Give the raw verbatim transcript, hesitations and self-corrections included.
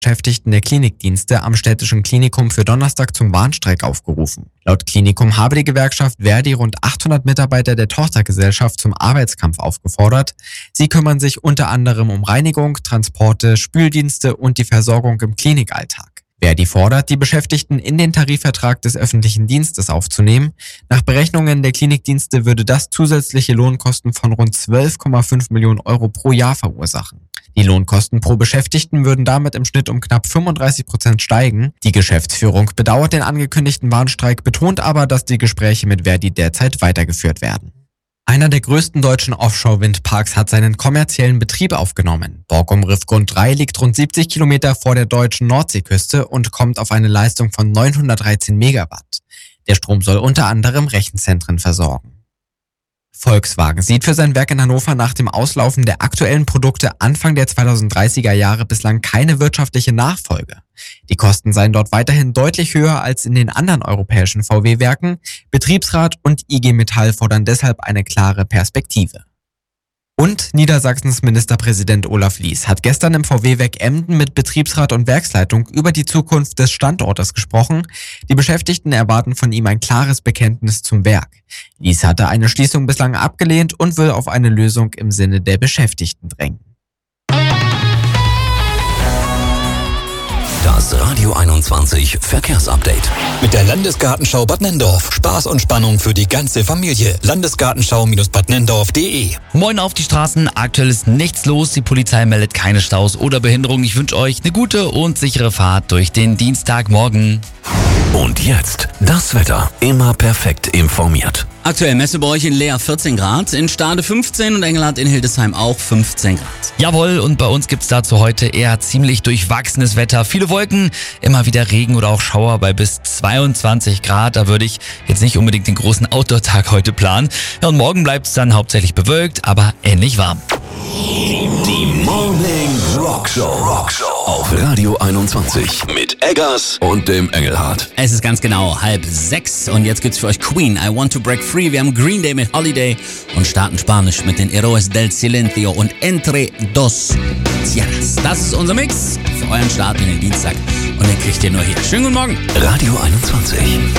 Beschäftigten der Klinikdienste am städtischen Klinikum für Donnerstag zum Warnstreik aufgerufen. Laut Klinikum habe die Gewerkschaft Verdi rund achthundert Mitarbeiter der Tochtergesellschaft zum Arbeitskampf aufgefordert. Sie kümmern sich unter anderem um Reinigung, Transporte, Spüldienste und die Versorgung im Klinikalltag. Verdi fordert, die Beschäftigten in den Tarifvertrag des öffentlichen Dienstes aufzunehmen. Nach Berechnungen der Klinikdienste würde das zusätzliche Lohnkosten von rund zwölf Komma fünf Millionen Euro pro Jahr verursachen. Die Lohnkosten pro Beschäftigten würden damit im Schnitt um knapp fünfunddreißig Prozent steigen. Die Geschäftsführung bedauert den angekündigten Warnstreik, betont aber, dass die Gespräche mit Verdi derzeit weitergeführt werden. Einer der größten deutschen Offshore-Windparks hat seinen kommerziellen Betrieb aufgenommen. Borkum Riffgrund drei liegt rund siebzig Kilometer vor der deutschen Nordseeküste und kommt auf eine Leistung von neunhundertdreizehn Megawatt. Der Strom soll unter anderem Rechenzentren versorgen. Volkswagen sieht für sein Werk in Hannover nach dem Auslaufen der aktuellen Produkte Anfang der zweitausenddreißiger Jahre bislang keine wirtschaftliche Nachfolge. Die Kosten seien dort weiterhin deutlich höher als in den anderen europäischen V W-Werken. Betriebsrat und I G Metall fordern deshalb eine klare Perspektive. Und Niedersachsens Ministerpräsident Olaf Lies hat gestern im V W-Werk Emden mit Betriebsrat und Werksleitung über die Zukunft des Standortes gesprochen. Die Beschäftigten erwarten von ihm ein klares Bekenntnis zum Werk. Lies hatte eine Schließung bislang abgelehnt und will auf eine Lösung im Sinne der Beschäftigten drängen. Das Radio einundzwanzig Verkehrsupdate. Mit der Landesgartenschau Bad Nenndorf. Spaß und Spannung für die ganze Familie. Landesgartenschau Bad Nenndorf punkt de. Moin auf die Straßen. Aktuell ist nichts los. Die Polizei meldet keine Staus oder Behinderungen. Ich wünsche euch eine gute und sichere Fahrt durch den Dienstagmorgen. Und jetzt das Wetter. Immer perfekt informiert. Aktuell Messe bei euch in Leer vierzehn Grad, in Stade fünfzehn und Engelhardt in Hildesheim auch fünfzehn Grad. Jawohl, und bei uns gibt's dazu heute eher ziemlich durchwachsenes Wetter. Viele Wolken, immer wieder Regen oder auch Schauer bei bis zweiundzwanzig Grad. Da würde ich jetzt nicht unbedingt den großen Outdoor-Tag heute planen. Ja, und morgen bleibt's dann hauptsächlich bewölkt, aber ähnlich warm. Die Morning Rock Show. Rock Show auf Radio einundzwanzig mit Eggers und dem Engelhardt. Es ist ganz genau halb sechs und jetzt gibt's für euch Queen, I Want to Break Free. Wir haben Green Day mit Holiday und starten Spanisch mit den Héroes del Silencio und Entre dos Tierras. Das ist unser Mix für euren Start in den Dienstag und den kriegt ihr nur hier. Schönen guten Morgen. Radio einundzwanzig.